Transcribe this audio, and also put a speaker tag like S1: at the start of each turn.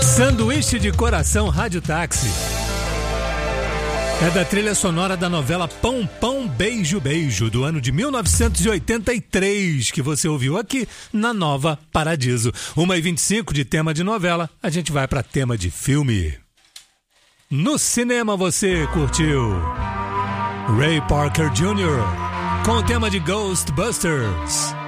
S1: Sanduíche de Coração Rádio Táxi. É da trilha sonora da novela Pão, Pão, Beijo, Beijo, do ano de 1983, que você ouviu aqui na Nova Paradiso. 1h25 de tema de novela, a gente vai para tema de filme. No cinema você curtiu Ray Parker Jr. com o tema de Ghostbusters.